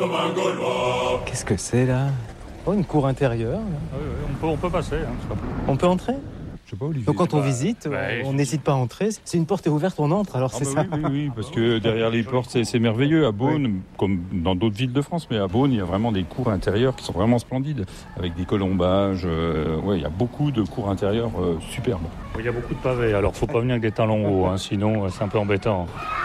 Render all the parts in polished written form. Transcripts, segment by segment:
Qu'est-ce que c'est là ? Oh, une cour intérieure. Là. Oui, on peut passer. On peut entrer ? Je sais pas, Olivier. Donc quand on visite, on n'hésite pas à entrer. Si une porte est ouverte, on entre, alors c'est ça. Oui, parce que derrière les portes, c'est merveilleux. À Beaune, comme dans d'autres villes de France, mais à Beaune, il y a vraiment des cours intérieures qui sont vraiment splendides, avec des colombages. Il y a beaucoup de cours intérieures superbes. Il y a beaucoup de pavés, alors faut pas venir avec des talons hauts, sinon c'est un peu embêtant.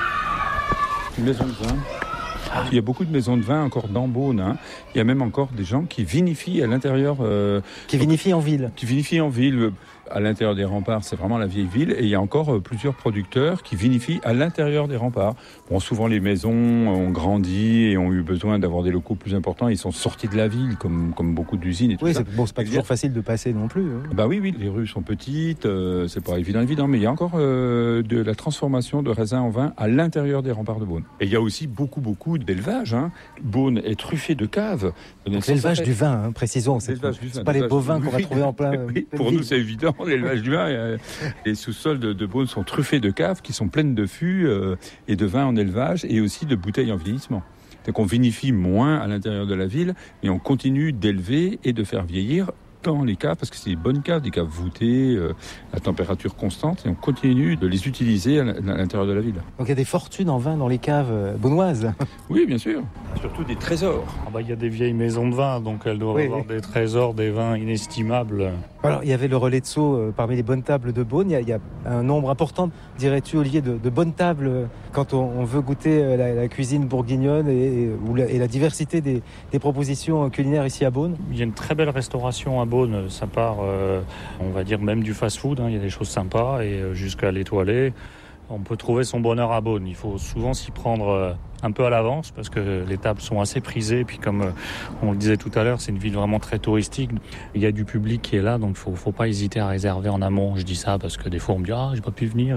Une maison de vin. Il y a beaucoup de maisons de vin encore dans Beaune. Il y a même encore des gens qui vinifient à l'intérieur. Qui vinifient en ville. Qui vinifient en ville. À l'intérieur des remparts, c'est vraiment la vieille ville. Et il y a encore plusieurs producteurs qui vinifient à l'intérieur des remparts. Bon, souvent les maisons ont grandi et ont eu besoin d'avoir des locaux plus importants. Ils sont sortis de la ville, comme beaucoup d'usines et tout ça. C'est pas toujours facile de passer non plus. Oui, les rues sont petites, c'est pas évident, mais il y a encore de la transformation de raisins en vin à l'intérieur des remparts de Beaune. Et il y a aussi beaucoup d'élevage. Beaune est truffé de caves. Donc l'élevage du vin, précisons. C'est pas les bovins qu'on va trouver en plein. Pour nous, c'est évident. L'élevage du vin, les sous-sols de Beaune sont truffés de caves qui sont pleines de fûts et de vin en élevage et aussi de bouteilles en vieillissement. Donc on vinifie moins à l'intérieur de la ville, mais on continue d'élever et de faire vieillir dans les caves, parce que c'est des bonnes caves, des caves voûtées, à température constante, et on continue de les utiliser à l'intérieur de la ville. Donc il y a des fortunes en vin dans les caves beaunoises. Oui, bien sûr. Surtout des trésors. Il y a des vieilles maisons de vin, donc elles doivent avoir des trésors, des vins inestimables. Alors il y avait le relais de Sceaux parmi les bonnes tables de Beaune. Il y a un nombre important, dirais-tu Olivier, de bonnes tables quand on veut goûter la cuisine bourguignonne et la diversité des propositions culinaires ici à Beaune. Il y a une très belle restauration à Beaune. Ça part, on va dire, même du fast-food. Il y a des choses sympas et jusqu'à l'étoilé. On peut trouver son bonheur à Beaune. Il faut souvent s'y prendre un peu à l'avance parce que les tables sont assez prisées. Puis comme on le disait tout à l'heure, c'est une ville vraiment très touristique. Il y a du public qui est là, donc il ne faut pas hésiter à réserver en amont. Je dis ça parce que des fois on me dit « Ah, j'ai pas pu venir. »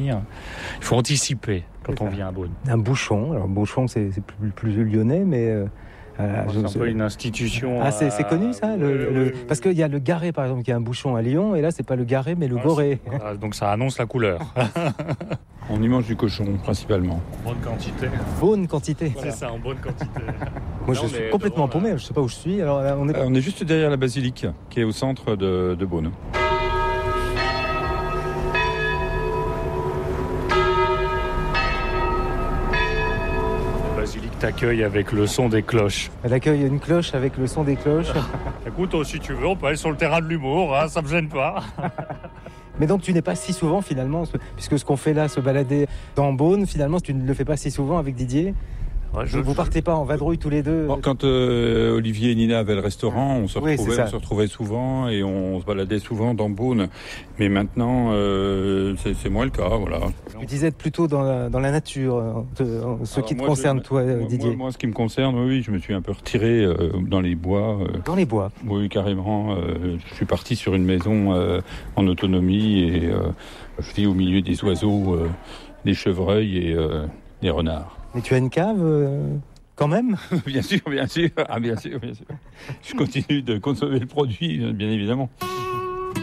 Il faut anticiper quand on vient à Beaune. Un bouchon. Alors bouchon, c'est plus lyonnais, mais... c'est un peu une institution. C'est connu ça Parce qu'il y a le Garé par exemple qui a un bouchon à Lyon et là c'est pas le Garé mais le Goré. Donc ça annonce la couleur. On y mange du cochon principalement. Bonne quantité. Bonne quantité. Voilà. C'est ça, en bonne quantité. Moi je suis complètement paumé, je sais pas où je suis. Alors là, on est juste derrière la basilique qui est au centre de Beaune. T'accueille avec le son des cloches. Elle accueille une cloche avec le son des cloches. Écoute, si tu veux, on peut aller sur le terrain de l'humour, ça me gêne pas. Mais donc tu n'es pas si souvent finalement, puisque ce qu'on fait là, se balader dans Beaune, finalement tu ne le fais pas si souvent avec Didier. Vous partez pas en vadrouille tous les deux? Quand Olivier et Nina avaient le restaurant, on se retrouvait souvent et on se baladait souvent dans Beaune. Mais maintenant, c'est moins le cas, voilà. Tu disais être plutôt dans la nature, ce qui te concerne, toi, Didier. Moi, ce qui me concerne, oui, je me suis un peu retiré dans les bois. Dans les bois? Oui, carrément. Je suis parti sur une maison en autonomie et je vis au milieu des oiseaux, des chevreuils et des renards. Mais tu as une cave quand même? Bien sûr. Ah, bien sûr. Je continue de consommer le produit, bien évidemment.